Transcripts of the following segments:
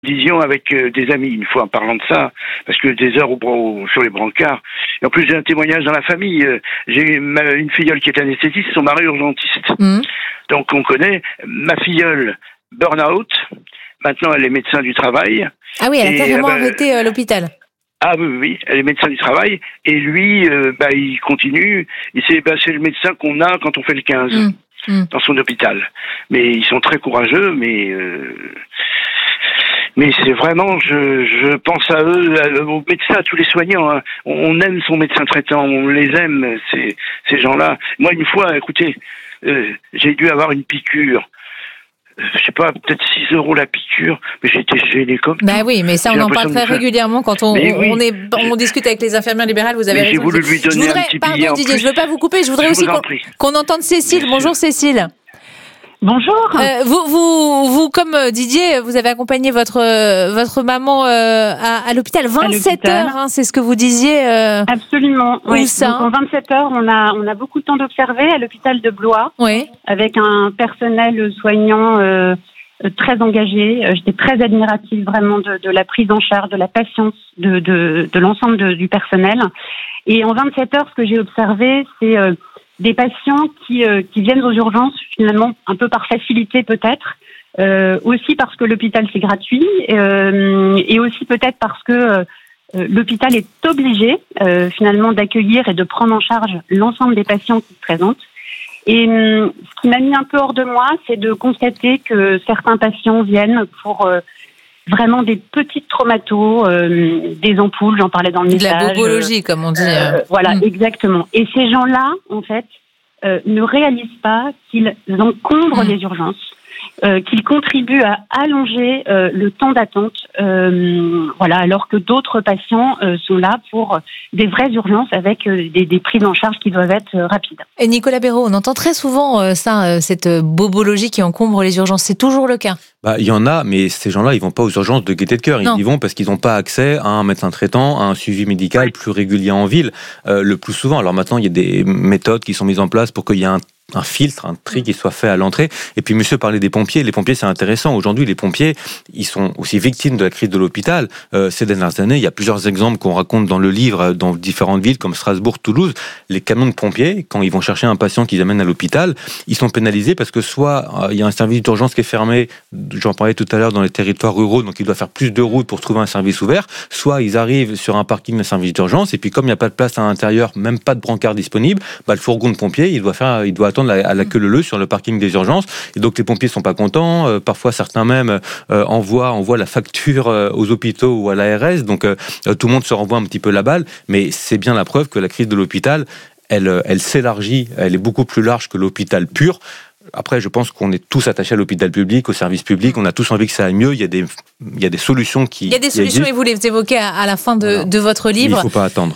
vision avec des amis une fois en parlant de ça, parce que des heures sur les brancards. Et en plus, j'ai un témoignage dans la famille. J'ai une filleule qui est anesthésiste, son mari urgentiste. Donc on connaît ma filleule burn-out. Maintenant, elle est médecin du travail. Ah oui, elle a carrément arrêté l'hôpital. Ah oui, elle est médecin du travail. Et lui, il continue. Et c'est le médecin qu'on a quand on fait le 15 dans son hôpital. Mais ils sont très courageux, mais c'est vraiment, je pense à eux, aux médecins, à tous les soignants. Hein. On aime son médecin traitant, on les aime, ces gens-là. Moi, une fois, écoutez, j'ai dû avoir une piqûre. Je sais pas, peut-être 6 € la piqûre, mais j'étais gêné comme tout. Bah oui, mais ça, on en parle très régulièrement quand on discute avec les infirmières libérales, vous avez raison. J'ai voulu lui donner un petit billet. Pardon Didier, je veux pas vous couper, je voudrais aussi qu'on entende Cécile. Bonjour Cécile. Bonjour. Vous, comme Didier, vous avez accompagné votre maman à l'hôpital. 27 heures, hein, c'est ce que vous disiez. Absolument. Où ça? Donc, en 27 heures, on a beaucoup de temps d'observer à l'hôpital de Blois, avec un personnel soignant très engagé. J'étais très admirative vraiment de la prise en charge, de la patience de l'ensemble du personnel. Et en 27 heures, ce que j'ai observé, c'est des patients qui viennent aux urgences finalement un peu par facilité peut-être, aussi parce que l'hôpital c'est gratuit, et aussi peut-être parce que l'hôpital est obligé finalement d'accueillir et de prendre en charge l'ensemble des patients qui se présentent. Et ce qui m'a mis un peu hors de moi, c'est de constater que certains patients viennent pour vraiment des petites traumatos, des ampoules, j'en parlais dans le message. De la bobologie, comme on dit. Voilà, exactement. Et ces gens-là, en fait, ne réalisent pas qu'ils encombrent les urgences, qu'ils contribuent à allonger le temps d'attente, alors que d'autres patients sont là pour des vraies urgences avec des prises en charge qui doivent être rapides. Et Nicolas Béraud, on entend très souvent cette bobologie qui encombre les urgences. C'est toujours le cas? Il y en a, mais ces gens-là, ils vont pas aux urgences de gaieté de cœur. Ils y vont parce qu'ils n'ont pas accès à un médecin traitant, à un suivi médical plus régulier en ville. Le plus souvent. Alors maintenant, il y a des méthodes qui sont mises en place pour qu'il y ait un filtre, un tri qui soit fait à l'entrée. Et puis monsieur parlait des pompiers. Les pompiers, c'est intéressant. Aujourd'hui, les pompiers, ils sont aussi victimes de la crise de l'hôpital. Ces dernières années, il y a plusieurs exemples qu'on raconte dans le livre, dans différentes villes comme Strasbourg, Toulouse. Les camions de pompiers, quand ils vont chercher un patient qu'ils amènent à l'hôpital, ils sont pénalisés parce que soit il y a un service d'urgence qui est fermé, j'en parlais tout à l'heure, dans les territoires ruraux, donc il doit faire plus de routes pour trouver un service ouvert, soit ils arrivent sur un parking d'un service d'urgence, et puis comme il n'y a pas de place à l'intérieur, même pas de brancard disponible, le fourgon de pompiers, il doit attendre à la queue leu sur le parking des urgences, et donc les pompiers sont pas contents, parfois certains même envoient la facture aux hôpitaux ou à l'ARS, donc tout le monde se renvoie un petit peu la balle, mais c'est bien la preuve que la crise de l'hôpital, elle s'élargit, elle est beaucoup plus large que l'hôpital pur. Après, je pense qu'on est tous attachés à l'hôpital public, au service public. On a tous envie que ça aille mieux. Il y a des solutions qui... Il y a des solutions, et vous les évoquez à la fin de votre livre. Mais il ne faut pas attendre.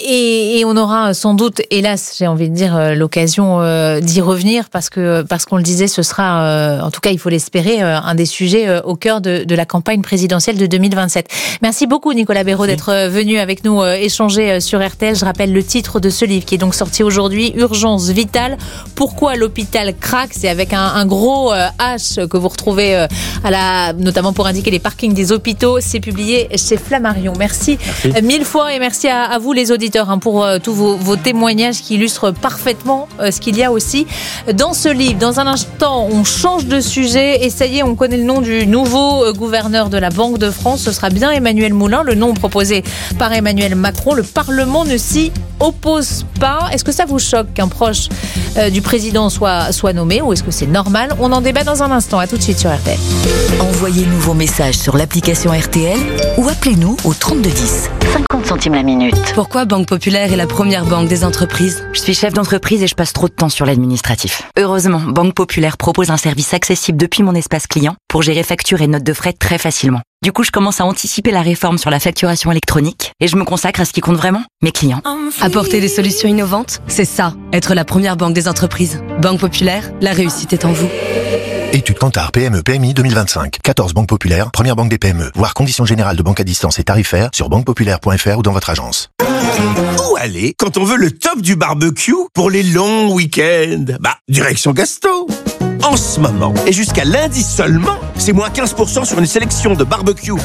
Et on aura sans doute, hélas, j'ai envie de dire, l'occasion d'y revenir, parce qu'on le disait, ce sera, en tout cas, il faut l'espérer, un des sujets au cœur de la campagne présidentielle de 2027. Merci beaucoup, Nicolas Béraud, d'être venu avec nous échanger sur RTL. Je rappelle le titre de ce livre, qui est donc sorti aujourd'hui, Urgence vitale. Pourquoi l'hôpital craque? C'est avec un gros H que vous retrouvez notamment pour indiquer les parkings des hôpitaux. C'est publié chez Flammarion. Merci mille fois, et merci à vous les auditeurs pour tous vos témoignages qui illustrent parfaitement ce qu'il y a aussi dans ce livre. Dans un instant, on change de sujet et ça y est, on connaît le nom du nouveau gouverneur de la Banque de France. Ce sera bien Emmanuel Moulin, le nom proposé par Emmanuel Macron. Le Parlement ne s'y oppose pas. Est-ce que ça vous choque qu'un proche du président soit nommé, ou est-ce que c'est normal? On en débat dans un instant. À tout de suite sur RTL. Envoyez-nous vos messages sur l'application RTL ou appelez-nous au 3210. 50 centimes la minute. Pourquoi Banque Populaire est la première banque des entreprises? Je suis chef d'entreprise et je passe trop de temps sur l'administratif. Heureusement, Banque Populaire propose un service accessible depuis mon espace client pour gérer factures et notes de frais très facilement. Du coup, je commence à anticiper la réforme sur la facturation électronique et je me consacre à ce qui compte vraiment, mes clients. Apporter des solutions innovantes, c'est ça, être la première banque des entreprises. Banque Populaire, la réussite est en vous. Étude Kantar PME PMI 2025. 14 banques populaires, première banque des PME. Voir conditions générales de banque à distance et tarifaires sur banquepopulaire.fr ou dans votre agence. Où aller quand on veut le top du barbecue pour les longs week-ends? Direction Gasto. En ce moment, et jusqu'à lundi seulement, c'est moins 15% sur une sélection de barbecue